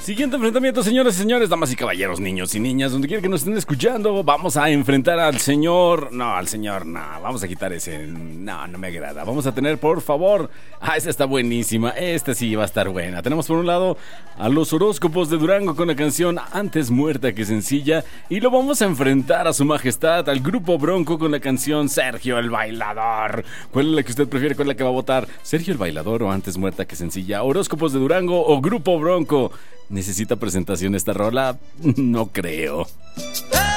Siguiente enfrentamiento, señoras y señores, damas y caballeros, niños y niñas, donde quiera que nos estén escuchando, vamos a enfrentar al señor... No, vamos a quitar ese... No me agrada. Vamos a tener, por favor... esta está buenísima, esta sí va a estar buena. Tenemos por un lado a los horóscopos de Durango con la canción Antes muerta que sencilla, y lo vamos a enfrentar a su majestad, al Grupo Bronco con la canción Sergio el Bailador. ¿Cuál es la que usted prefiere? ¿Cuál es la que va a votar? ¿Sergio el Bailador o Antes muerta que sencilla? ¿Horóscopos de Durango o Grupo Bronco? ¿Necesita presentación esta rola? No creo.